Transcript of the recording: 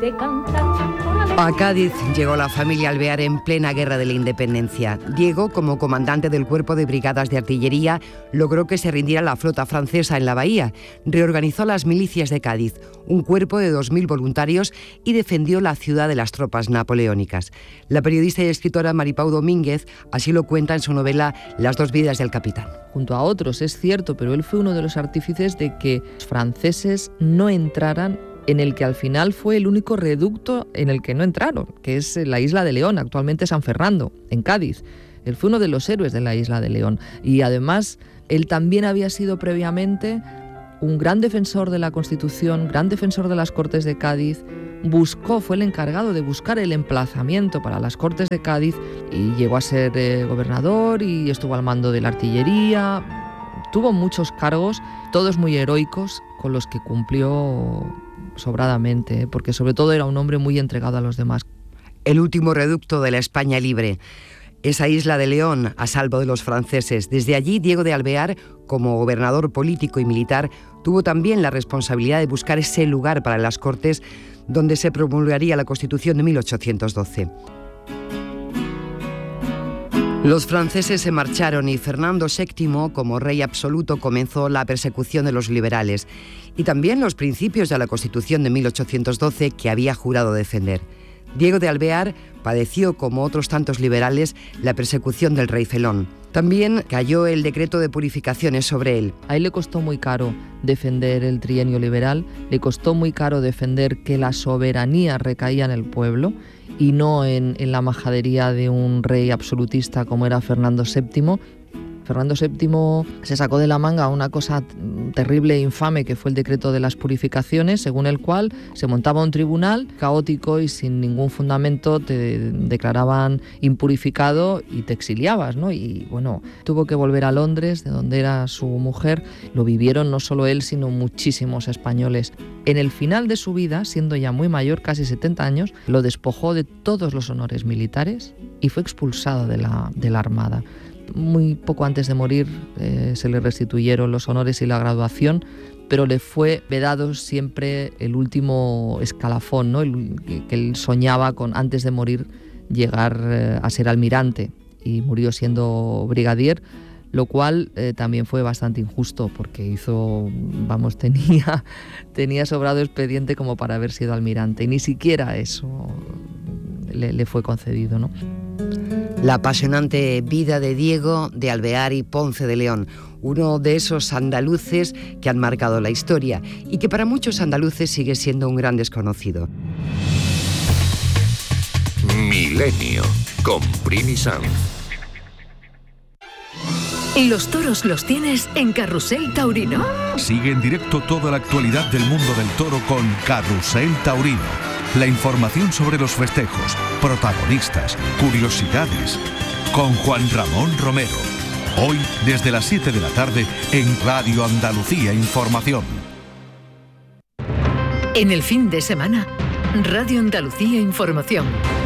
de cantar. A Cádiz llegó la familia Alvear en plena guerra de la independencia. Diego, como comandante del cuerpo de brigadas de artillería, logró que se rindiera la flota francesa en la bahía, reorganizó las milicias de Cádiz, un cuerpo de 2.000 voluntarios, y defendió la ciudad de las tropas napoleónicas. La periodista y escritora Maripau Domínguez así lo cuenta en su novela Las dos vidas del capitán. Junto a otros, es cierto, pero él fue uno de los artífices de que los franceses no entraran en el que al final fue el único reducto en el que no entraron, que es la isla de León, actualmente San Fernando, en Cádiz. Él fue uno de los héroes de la isla de León. Y además, él también había sido previamente un gran defensor de la Constitución, gran defensor de las Cortes de Cádiz. Fue el encargado de buscar el emplazamiento para las Cortes de Cádiz y llegó a ser gobernador y estuvo al mando de la artillería. Tuvo muchos cargos, todos muy heroicos, con los que cumplió sobradamente, porque sobre todo era un hombre muy entregado a los demás. El último reducto de la España libre, esa isla de León, a salvo de los franceses. Desde allí, Diego de Alvear, como gobernador político y militar, tuvo también la responsabilidad de buscar ese lugar para las Cortes donde se promulgaría la Constitución de 1812. Los franceses se marcharon y Fernando VII, como rey absoluto, comenzó la persecución de los liberales y también los principios de la Constitución de 1812 que había jurado defender. Diego de Alvear padeció, como otros tantos liberales, la persecución del rey Felón. También cayó el decreto de purificaciones sobre él. A él le costó muy caro defender el trienio liberal, le costó muy caro defender que la soberanía recaía en el pueblo y no en la majadería de un rey absolutista como era Fernando VII. Fernando VII se sacó de la manga una cosa terrible e infame que fue el decreto de las purificaciones, según el cual se montaba un tribunal caótico y sin ningún fundamento te declaraban impurificado y te exiliabas, ¿no? Y bueno, tuvo que volver a Londres, de donde era su mujer. Lo vivieron no solo él, sino muchísimos españoles. En el final de su vida, siendo ya muy mayor, casi 70 años, lo despojó de todos los honores militares y fue expulsado de la Armada. Muy poco antes de morir se le restituyeron los honores y la graduación, pero le fue vedado siempre el último escalafón, ¿no? Que él soñaba con, antes de morir, llegar a ser almirante, y murió siendo brigadier, lo cual también fue bastante injusto porque tenía sobrado expediente como para haber sido almirante, y ni siquiera eso le fue concedido, ¿no? La apasionante vida de Diego de Alvear y Ponce de León, uno de esos andaluces que han marcado la historia y que para muchos andaluces sigue siendo un gran desconocido. Milenio, con Primi Sanz. Los toros los tienes en Carrusel Taurino. Sigue en directo toda la actualidad del mundo del toro con Carrusel Taurino. La información sobre los festejos, protagonistas, curiosidades. Con Juan Ramón Romero. Hoy desde las 7 de la tarde en Radio Andalucía Información. En el fin de semana, Radio Andalucía Información.